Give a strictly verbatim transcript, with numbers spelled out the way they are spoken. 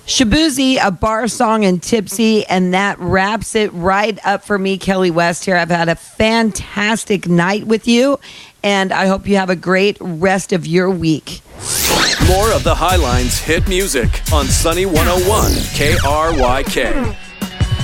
Shabuzi, a bar song, and Tipsy, and that wraps it right up for me, Kelly West here. I've had a fantastic night with you, and I hope you have a great rest of your week. More of the Highlines hit music on Sunny one oh one K R Y K.